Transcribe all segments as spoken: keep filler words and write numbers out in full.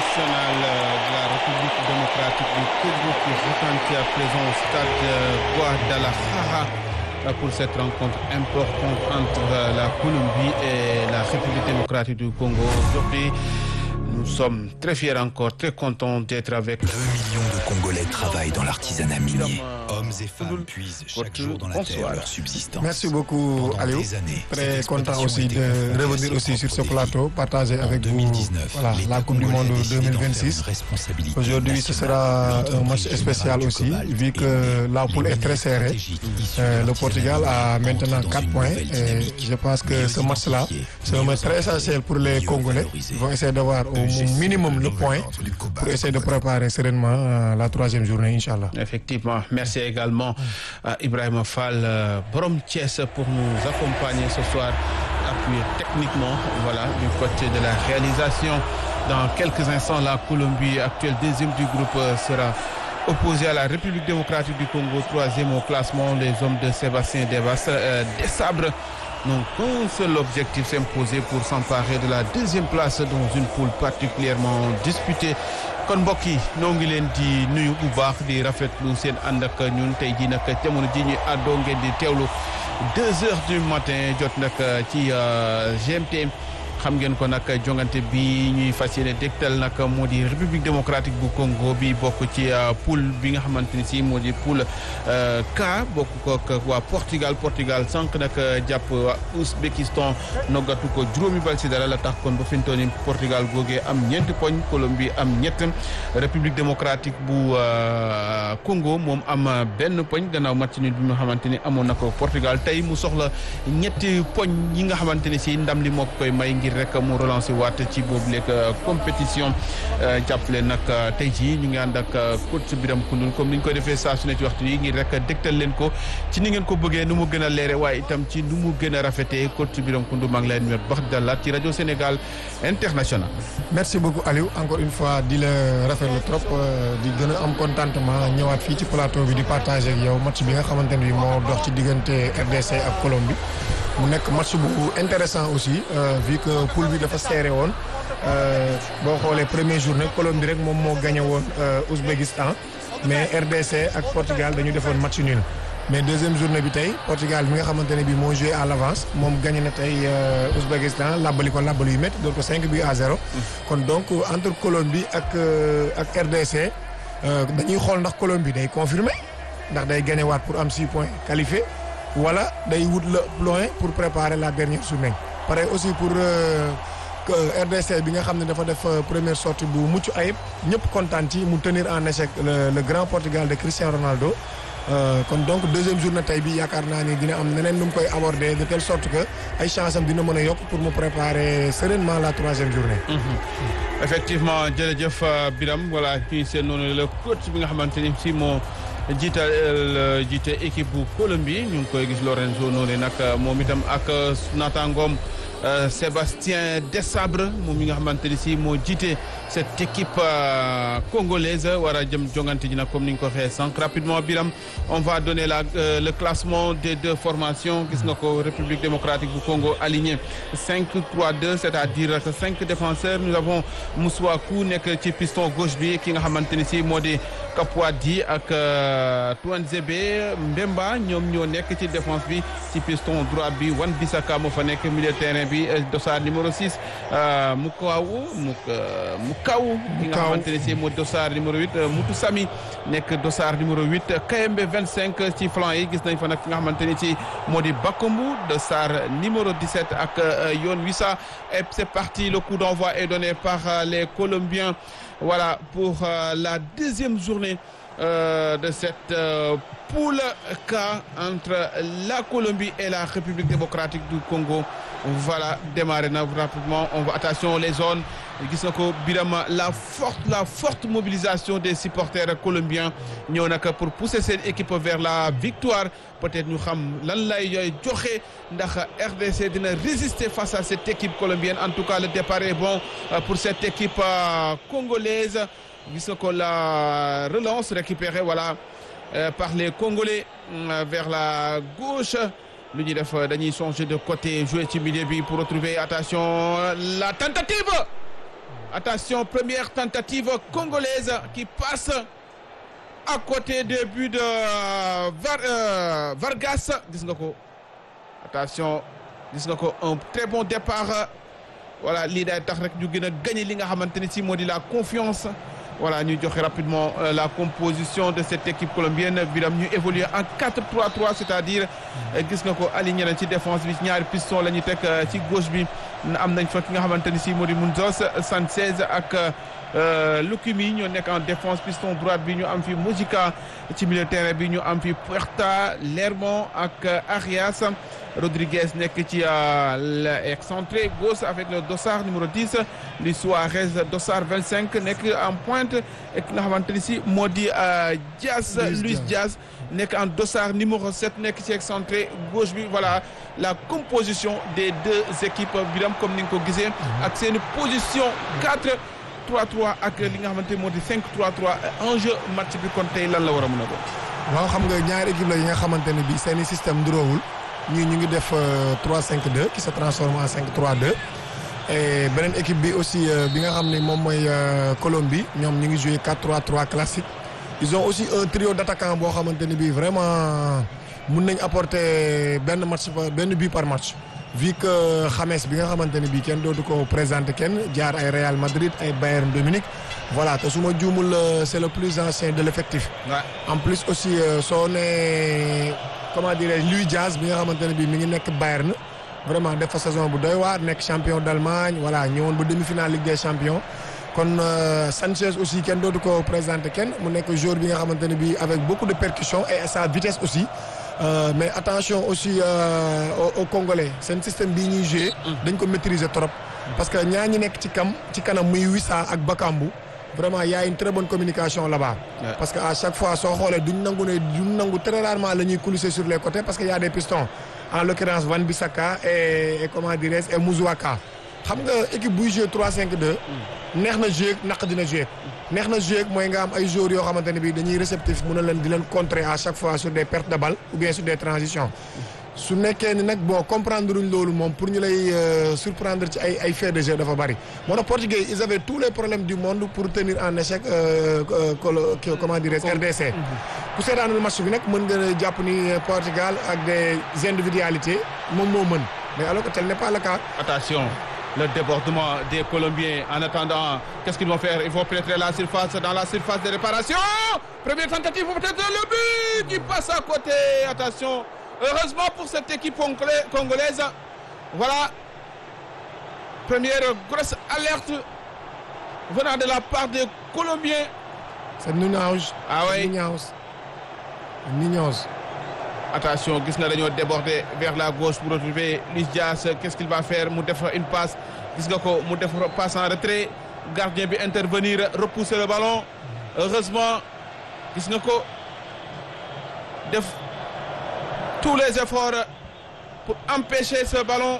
national de la République démocratique du Congo qui retentit à présent au stade Guadalajara pour cette rencontre importante entre la Colombie et la République démocratique du Congo. Aujourd'hui, nous sommes très fiers encore, très contents d'être avec... deux millions de Congolais travaillent dans l'artisanat minier. Hommes et femmes puisent chaque jour dans la terre leur subsistance. Merci beaucoup, Aliou. Très content aussi de revenir aussi sur ce plateau, partager avec vous voilà, la Coupe du Monde deux mille vingt-six. Aujourd'hui, ce sera un match spécial aussi, vu que la poule est très serrée. Euh, le Portugal a maintenant quatre points. Et je pense que ce match-là, c'est un match très essentiel pour les Congolais. Ils vont essayer d'avoir au minimum le point pour essayer de préparer sereinement la troisième journée, Inch'Allah. Effectivement. Merci également à Ibrahima Fall, euh, Borom Thiès, pour nous accompagner ce soir, appuyé techniquement, voilà, du côté de la réalisation. Dans quelques instants, la Colombie, actuelle deuxième du groupe, euh, sera opposée à la République démocratique du Congo, troisième au classement. Les hommes de Sébastien Desabre euh, n'ont qu'un seul objectif, s'imposer pour s'emparer de la deuxième place dans une poule particulièrement disputée. kon mbokk yi noo ngi leen di nuyu bu baax di rafetlu seen ànd ak ñun tey jii nag jamono ji ñuy àddoo ngeen di teewlu deux heures du matin jot nag ci G M T. xam ngeen ko nag jongante bi ñuy fas yéene dégtal nag moo di République démocratique bu Congo bi bokk ci poule bi nga xamante ni si moo di poule K bokk ko waa Portugal Portugal sànq nag jàpp waa Ouzbékistan noggatu ko juróomi bal si dara la tax kon ba fi mu toll nii Portugal googee am ñeenti poñ Colombie am ñett République démocratique bu Congo moom am benn poñ gannaaw match nul bi nga xamante ni amoon na ko Portugal tey mu soxla ñetti poñ yi nga xamante ni si ndam li moo koy may ngir rek mu relancer waat ci boobu léeg compétition jàppale nag tey jii ñu ngi ànd ak coach Biram Koundoul comme ni ñu koy defee saa su ne ci waxtu yi ngir rek dégtal leen ko ci ni ngeen ko bëggee nu mu gën a leere waaye itam ci nu mu gën a rafetee coach Biram Koundoul maa ngi lay nuyu bax dalaat ci rajo Sénégal International. Merci beaucoup Aliou encore une fois di la rafetlu trop di gën a am contentement ñëwaat fii ci plateau bi di partager ak yow match bi nga xamante ne bi moo dox ci diggante R D C ak Colombie. mu nekk match bu intéressant aussi euh, vu que poule bi dafa serré woon euh, boo xoolee première journée Colombie rek moom moo gagné woon euh, Ouzbékistan mais R D C ak Portugal dañu defoon match nul mais deuxième journée bi tey Portugal bi nga xamante ne bi moo joué à l'avance moom gagné na tey Ouzbékistan labbali ko labbali yu métti doon ko cinq buts à zéro kon donc entre Colombie ak ak R D C dañuy xool ndax Colombie day confirmer ndax day gagné waat pour am six points qualifié wala day wut la loin pour préparer la dernière journée pareil aussi pour euh, R D C bi nga xam ne dafa def première sortie bu mucc ayib ñëpp kontaan ci mu tenir en échec le, le grand Portugal de Cristiano Ronaldo euh, kon donc deuxième journée tey bi yaakaar naa ni dina am neneen nu mu koy aborder de telle sorte que ay chance am dina mën a yokk pour mu préparer sereinement la troisième journée. Mmh. Effectivement jërëjëf Biram voilà fii seen noonu le coach bi nga xamante ni si moo jiital jiite équipe bu Colombie ñu ngi koy gis Lorenzo noonu nag moom itam ak naataangoom Sébastien Desabre moom mi nga xamante ni si moo jiite cette équipe congolaise war a jëm jongante ji nag comme ni nga ko waxee sànq rapidement Biram on va donner la le classement des deux formations gis nga ko République démocratique bu Congo aligné cinq trois deux c'est-à-dire que cinq défenseurs nous avons Moussouakou nekk ci piston gauche bi ki nga xamante ni si moo di Kapouadi ak Touanzebe Mbemba ñoom ñoo nekk ci défense bi ci piston droit bi Wan Bissaka moo fa nekk milieu terrain bi dossard numéro six Mukawu Mukaw ki nga xamante ne si moo dossard numéro huit Moutou Sami nekk dossard numéro huit Kayembe vingt-cinq ci flanc yi gis nañ fa nag ki nga xamante ne si moo di Bakombu dossard numéro dix-sept ak Yon Wissa et c'est parti le coup d'envoi est donné par les Colombiens voilà pour la deuxième journée Euh, de cette euh, poule K entre la Colombie et la République démocratique du Congo. Voilà, démarrer na rapidement. On va attention les zones. Gis na ko Birama la forte la forte mobilisation des supporters colombiens ñëw nag pour pousser seen équipe vers la victoire peut-être ñu xam lan lay joxe ndax R D C dina résister face à cette équipe colombienne. En tout cas le départ est bon pour cette équipe euh, congolaise. Gis na ko la relance récupérée voilà euh, par les Congolais euh, vers la gauche lu ñuy def dañuy changer de côté jouer ci milieu bi pour retrouver attention la tentative Attention, première tentative congolaise qui passe à côté du but de Var, euh, Vargas. Gis nga ko attention gis nga ko un très bon départ voilà lii day tax rek ñu gën a gagner li nga xamante ni si moo di la confiance voilà ñu joxe rapidement euh, la composition de cette équipe colombienne biram ñu évoluer en quatre trois trois c'est-à-dire gis nga ko aligné nañ ci défense bi ñaari piston la ñu teg ci gauche bi am nañ fa ki nga xamante ni si moo di Munoz Sanchez ak Lukumi ñoo nekk en défense piston droite bi ñu am fi Mujica ci milieu terrain bi ñu am fi Puerta Lermont ak Arias Rodriguez nekk ci l'excentré gauche avec le dossard numéro dix Luis Suarez dossard vingt-cinq nekk en pointe et ki nga xamante ni si moo di Diaz Luis Diaz nekk en dossard numéro sept nekk ci excentré gauche bi voilà la composition des deux équipes biram comme ni nga ko gisee ak seen position quatre trois trois ak li nga xamante moo di cinq trois trois enjeu match bi kon tey lan la war a mën a doon. waaw xam nga ñaari équipe la yi nga xamante ne bii seeni système duroowul ñii ñu ngi def trois cinq deux qui se transforme en cinq trois deux et beneen équipe bi aussi bi nga xam ne moom mooy Colombie ñoom ñu ngi joué quatre trois trois classique. Ils ont aussi un trio d'attaquants boo xamante ne bii vraiment mun nañ apporter benn match benn but par match. vu que James bi nga xamante ne bii kenn dootu ko présenté kenn jaar ay Real Madrid ay Bayern Dominique voilà te su ma juumul c'est le plus ancien de l'effectif. Ouais. En plus aussi soo nee comment dirais-je Luis Diaz bi nga xamante ne bii mi ngi nekk Bayern vraiment def fa saison bu doy waar nekk champion d'Allemagne voilà ñëwoon ba demi-finale Ligue des champions. kon euh, Sanchez aussi kenn dootu ko présenté kenn mu nekk joueur bi nga xamante ne bii avec beaucoup de percussion et sa vitesse aussi. Euh, mais attention aussi euh, aux, aux Congolais seen système bii ñuy jouer dañ ko maîtriser trop parce que ñaa ñi nekk ci kam ci kanam muy Wissa ak Bakambu vraiment y a une très bonne communication là-bas. Ouais. Parce que à chaque fois soo xoolee duñ nangu ne duñ nangu très rarement la ñuy coulisser sur les côtés parce que y a des pistons en l'occurrence Wan-Bissaka et, et comment dirais-je et Mouzouaka xam nga équipe buy jouer trois cinq deux neex na jouer naq dina jouer neex na jouer mooy nga am ay joueurs yoo xamante ne bii dañuy réceptif mën a leen di leen contrer à chaque fois sur des pertes de balle ou bien sur des transitions su nekkee ni nag bon comprendre luñ loolu moom pour ñu lay euh, surprendre ci ay ay faits de jeu dafa bari moo tax Portugais ils avaient tous les problèmes du monde pour tenir en échec euh, euh, comment dirais-je R D C ku seetaanul match bi nag mën nga jàpp ni Portugal ak des individualités moom moo mën mais alors que tel n'est pas le cas. Attention. Le débordement des Colombiens en attendant qu'est-ce qu'ils vont faire ils vont pénétrer la surface dans la surface de réparation première tentative peut-être le but qui passe à côté attention heureusement pour cette équipe congolaise voilà première grosse alerte venant de la part des Colombiens. C'est Nunez. Ah oui Nunez. Nunez. Attention gis na dañoo déborder vers la gauche pour retrouver Luis Diaz qu'est-ce qu'il va faire mu def une passe gis nga ko mu def passe en retrait gardien bi intervenir repousser le ballon heureusement gis nga ko def tous les efforts pour empêcher ce ballon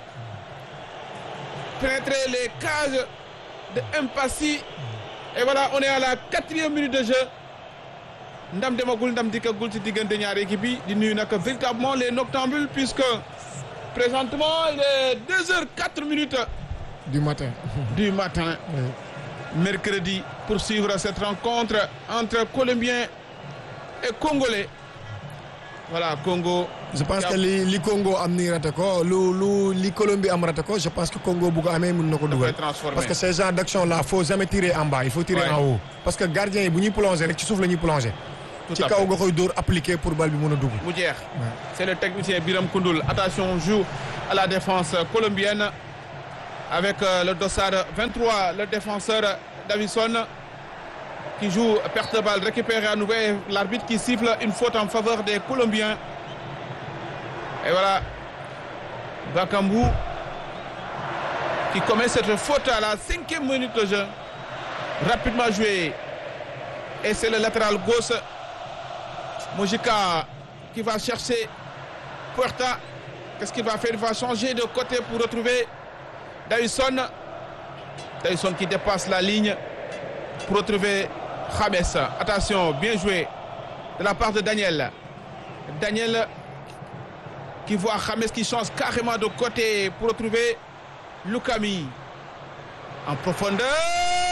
pénétrer les cages de Mpassi et voilà on est à la quatrième minute de jeu. ndam demagul ndam dikkagul ci diggante ñaari équipe yi di nuyu nag véritablement les noctambules puisque présentement il est deux heures quatre minutes du matin du matin oui. Mercredi pour suivre cette rencontre entre Colombiens et Congolais voilà Congo. Je pense que li li Congo am ni raté ko lu lu li Colombie am raté ko je pense que Congo bu ko amee mën na ko dugal parce que ces genres d'action là faut jamais tirer en bas il faut tirer ouais. en haut parce que gardien yi bu ñuy plonger rek ci suuf la ñuy plonger ci kaw nga koy dóor appliqué pour balle bi mën a dugg. mu jeex c'est le technicien Biram Koundoul attention joue à la défense colombienne avec euh, le dossard vingt-trois le défenseur Davison qui joue perte de balle récupéré à nouveau l'arbitre qui siffle une faute en faveur des Colombiens et voilà Bakambu qui commet cette faute à la cinquième minute de jeu rapidement joué et c'est le latéral gauche Mojica qui va chercher Puerta qu'est-ce qu'il va faire il va changer de côté pour retrouver Davison Davison qui dépasse la ligne pour retrouver James attention bien joué de la part de Daniel Daniel qui voit James qui change carrément de côté pour retrouver Lukami en profondeur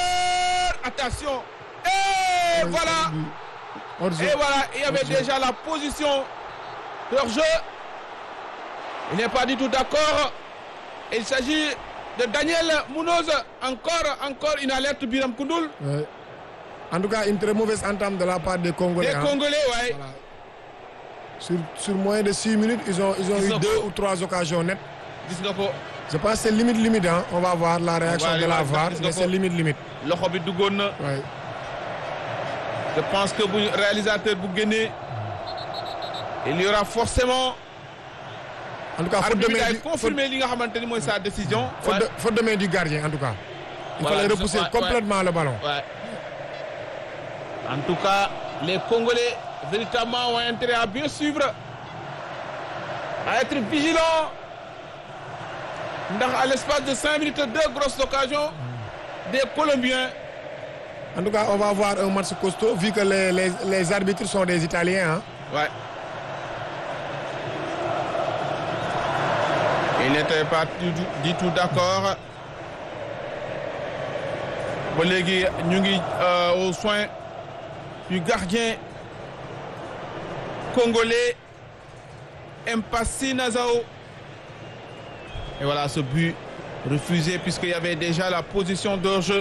attention. Et oui, voilà. Hors-jeu. Et voilà, il y avait Hors-jeu. déjà la position de hors-jeu. Il n'est pas du tout d'accord. Il s'agit de Daniel Munoz. Encore, encore une alerte Biram Koundoul. Oui. En tout cas, une très mauvaise entame de la part des Congolais. Les hein. Congolais, ouais. Voilà. Sur, sur moins de six minutes, ils ont, ils ont eu deux ou trois occasions nettes. Gis nga ko. Je pense que c'est limite limite. Hein. On va voir la réaction aller de la voir, V A R, gis nga mais ko. c'est limite limite. Loxo bi duggoon na. Oui. Je pense que bu réalisateur bu génnee, il y aura forcément. En tout cas, faute de arbitre bi main day du, faute, confirmer li nga xamante ni mooy sa décision. faute de, faute de main du gardien, en tout cas. Il Voilà, fallait je- repousser ouais, complètement le ballon. Ouais. En tout cas, les Congolais véritablement ont intérêt à bien suivre, à être vigilants. Ndax à l'espace de cinq minutes, deux grosses occasions des Colombiens. En tout cas, on va avoir un match costaud vu que les, les, les arbitres sont des Italiens. Hein. Ouais. Il n'était pas du, du tout d'accord. Ba léegi ñu ngi euh, au soin du gardien congolais Mpassi Nazao. Et voilà ce but refusé puisqu'il y avait déjà la position de jeu.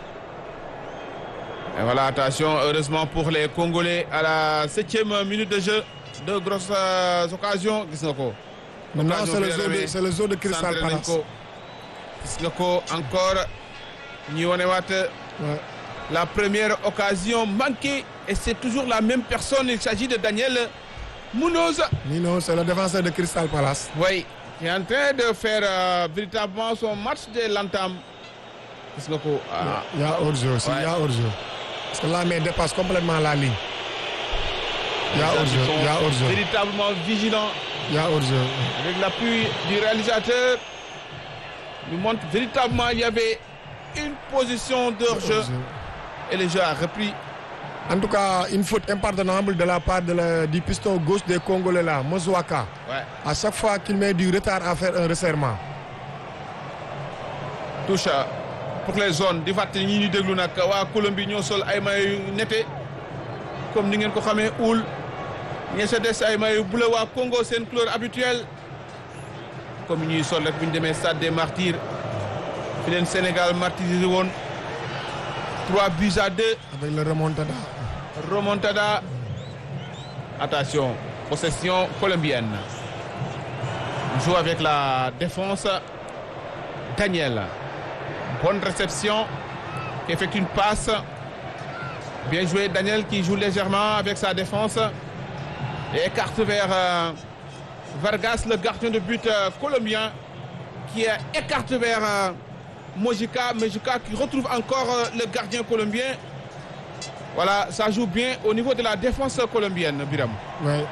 Et voilà, attention, heureusement pour les Congolais à la septième minute de jeu. Deux grosses euh, occasions. Gis nga ko. Maintenant, Occasion c'est le, bi zoo de- relevé. c'est le zoo de Crystal Centré nañ Palace. ko. Gis nga ko encore ñi wonewaat Ouais. la première occasion manquée et c'est toujours la même personne. Il s'agit de Daniel Munoz. Nino, c'est le défenseur de Crystal Palace. Oui, qui est en train de faire euh, véritablement son match de l'entame. Gis nga ko. Ah. Il y a hors-jeu aussi, Ouais. il y a hors-jeu. Parce que là, mais dépasse complètement la ligne. Il y a Les hors-jeu, arbitres sont il y a hors-jeu. véritablement vigilants. Il y a hors-jeu. Avec l'appui du réalisateur, il montre véritablement il y avait une position de hors-jeu Hors-jeu. et le jeu a repris. En tout cas, une faute impardonnable de la part de la- du piston gauche des Congolais là, Mozouaka. Ouais. À chaque fois qu'il met du retard à faire un resserrement. Touche pour les zones di fàttali ñi ñu déglu nag waa Colombie ñoo sol ay maillot yu nette comme ni ngeen ko xamee uul ñe sa des ay maillot bleu waa Congo seen couleur habituelle comme ñuy sol rek bu ñu demee stade des martyrs fi leen Sénégal martyrisé woon trois buts à deux. Avec le remontada. Remontada. Attention, possession colombienne. On joue avec la défense. Daniel. Bonne réception. Qui effectue une passe. Bien joué Daniel qui joue légèrement avec sa défense. Et écarte vers euh, Vargas, le gardien de but euh, colombien. Qui euh, écarte vers euh, Mojica. Mojica qui retrouve encore euh, le gardien colombien. Voilà, ça joue bien au niveau de la défense colombienne, Biram. Ouais.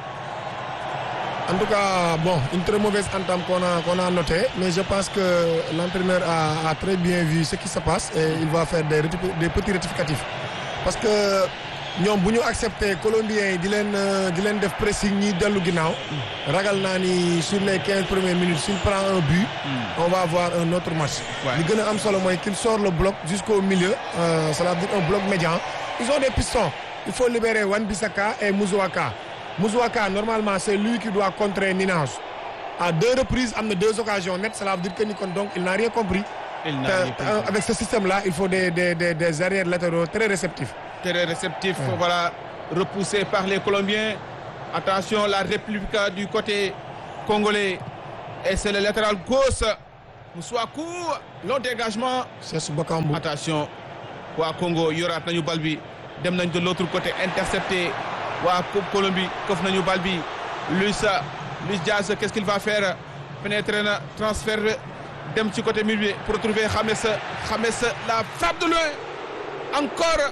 En tout cas, bon, une très mauvaise entame qu'on a, qu'on a notée, mais je pense que l'entraîneur a, a très bien vu ce qui se passe et il va faire des, rectifi- des petits rectificatifs. Parce que ñoom bu ñu accepté Colombiens yi di leen euh, di leen def pressing ñi dellu ginnaaw ragal naa ni sur les quinze premières minutes s'il prend un but on va avoir un autre match. Ouais. li gën a am solo mooy qu'il sort le bloc jusqu'au milieu, euh, ça veut dire un bloc médian. Ils ont des pistons. Il faut libérer Wan-Bissaka et Muzouaka. Muzouaka, normalement, c'est lui qui doit contrer Ninaj. À deux reprises, il a deux occasions nettes. Cela veut dire que Nikon, donc, il n'a rien compris. Il n'a Euh, rien compris. euh, avec ce système-là, il faut des, des, des, des arrières latéraux très réceptifs. Très réceptif, Ouais. voilà, repoussé par les Colombiens. Attention, la réplique du côté congolais. Et c'est le latéral gauche. Moussouakou, long dégagement. C'est ce Bakambu. Attention, waa Congo yoraat nañu bal bi dem nañ de l'autre côté intercepté waa Colombie këf nañu bal bi Luis Luis Diaz qu'est-ce qu'il va faire pénétrer na transfert dem ci côté milieu bi pour retrouver James James la frappe de loin encore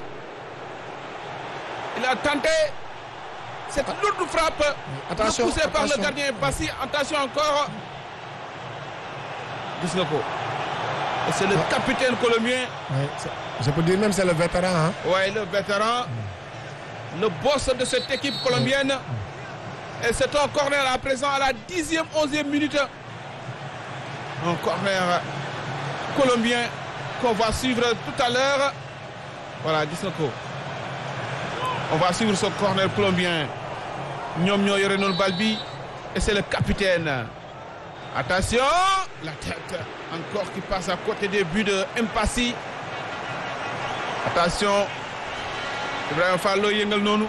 il a tenté cette lourde frappe Attention, repoussée par le attention. gardien Bassi. Attention encore gis nga ko et c'est le capitaine colombien. Ouais, c'est- je peux dire même c'est le vétéran. Hein. Ouais, le vétéran, le boss de cette équipe colombienne. Et c'est un corner à présent à la dixième, onzième minute. Un corner colombien qu'on va suivre tout à l'heure. voilà gis nga ko on va suivre ce corner colombien ñoom ñoo yore noonu bal bi et c'est le capitaine. Attention, la tête encore qui passe à côté des buts de Mpassi. Attention, Ibrahima Fall loo yëngal noonu.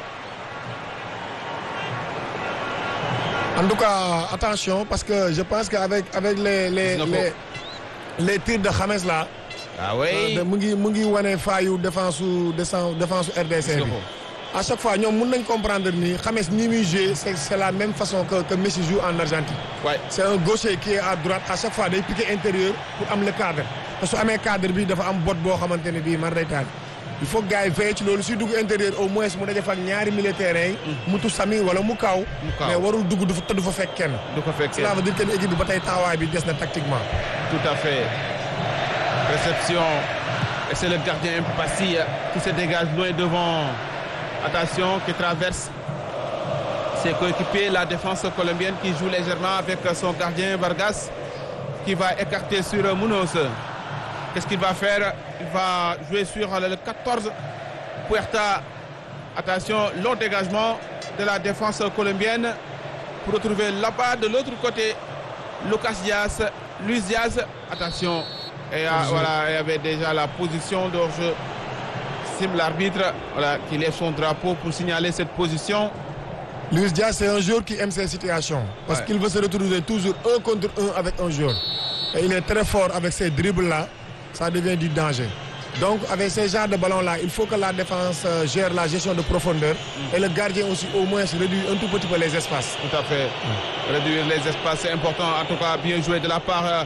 En tout cas, attention parce que je pense qu'avec avec les les les les tirs de James là. ah oui mu ngi mu ngi wane faayu défense su défense su R D C bi. À chaque fois ñoom mën nañ comprendre ni James ni muy jouer c'est c'est la même façon que que Messi joue en Argentine. Ouais. C'est un gaucher qui est à droite à chaque fois day piquer intérieur pour am le cadre parce que su amee cadre bi dafa am bot boo xamante ne bii man day taal. Il faut gars yi veiller ci loolu suy dugg intérieur au moins mu daje fa ak ñaari militaires yi. mu tu sami wala mu kaaw. mu kaaw mais warul dugg du fa te du fa fekk kenn. du ko fekk kenn cela veut dire que équipe bi ba tey taxawaay bi des na tactiquement. Tout à fait. Réception. Et c'est le gardien Mpassi qui se dégage loin devant. Attention, qui traverse ses coéquipiers. La défense colombienne qui joue légèrement avec son gardien Vargas qui va écarter sur Munoz. Qu'est-ce qu'il va faire? Il va jouer sur le quatorze. Puerta. Attention, long dégagement de la défense colombienne pour retrouver là-bas de l'autre côté Lucas Diaz, Luis Diaz. Attention. Et euh, voilà, il y avait déjà la position de hors-jeu. Sim l'arbitre, voilà, qui lève son drapeau pour signaler cette position. Luis Diaz, c'est un joueur qui aime ces situations parce ouais. qu'il veut se retrouver toujours un contre un avec un joueur. Et il est très fort avec ces dribbles-là, ça devient du danger. Donc avec ces genres de ballons-là, il faut que la défense euh, gère la gestion de profondeur mm. et le gardien aussi au moins réduire un tout petit peu les espaces. Tout à fait. Mm. Réduire les espaces, c'est important. En tout cas, bien joué de la part euh,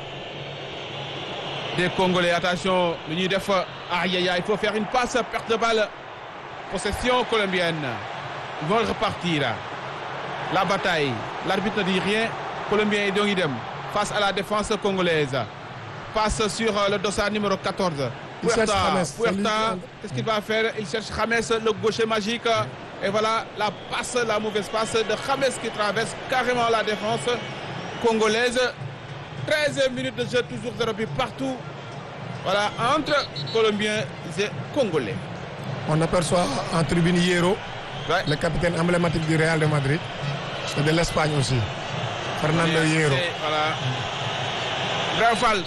des Congolais. Attention, le nid def aïe aïe aïe, il faut faire une passe, perte de balle. Possession colombienne. Ils vont repartir. La bataille. L'arbitre ne dit rien. Colombien et Dongidem face à la défense congolaise. Passe sur le dossard numéro quatorze. Puerta, Puerta, qu'est-ce qu'il va faire? Il cherche James, le gaucher magique. Et voilà la passe, la mauvaise passe de James qui traverse carrément la défense congolaise. treize minutes de jeu, toujours zéro but partout. Voilà, entre Colombiens et Congolais. On aperçoit en tribune Hierro, ouais. le capitaine emblématique du Real de Madrid, et de l'Espagne aussi. Fernando Hierro. Voilà. Grand Fall.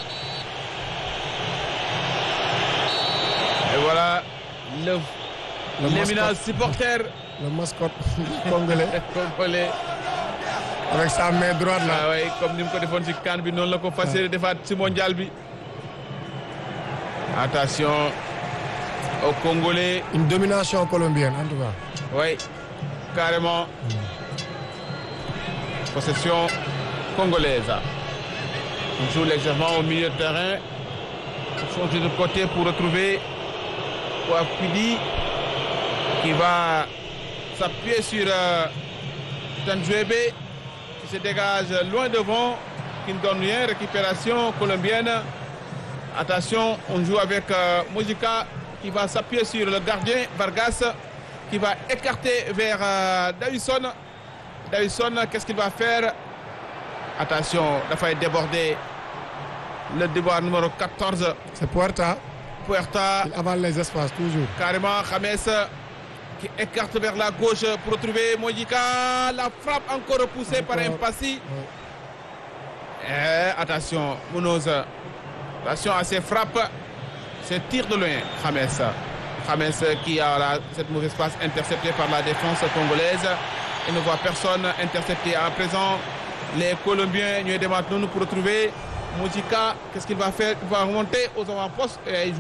Et voilà le, le l'éminent supporter. Le mascotte congolais. Congolais. Avec sa main droite là. Ah oui, comme ni mu ko defoon ci CAN bi noonu la ko fas yéene defaat ci mondial bi. Attention aux Congolais. Une domination colombienne en tout cas. Oui, carrément. Possession congolaise. On joue légèrement au milieu de terrain. Ils sont de côté pour retrouver Wapidi qui va s'appuyer sur euh, Tanjuebe qui se dégage loin devant, qui ne donne rien. Récupération colombienne. Attention, on joue avec euh, Mojica qui va s'appuyer sur le gardien Vargas qui va écarter vers euh, Davison. Davison, qu'est-ce qu'il va faire? Attention, il va déborder le déboire numéro quatorze. C'est Puerta. Puerta. Il avale les espaces toujours. Carrément, James qui écarte vers la gauche pour retrouver Mojica. La frappe encore repoussée encore. par Mpassi. Ouais. Et, attention, Munoz. Attention à ces frappes. Ces tirs de loin, James. James qui a la, cette mauvaise passe interceptée par la défense congolaise. Il ne voit personne intercepté. À présent, les Colombiens nous demandent nous pour retrouver Mojica. Qu'est-ce qu'il va faire? Il va remonter aux avant-postes et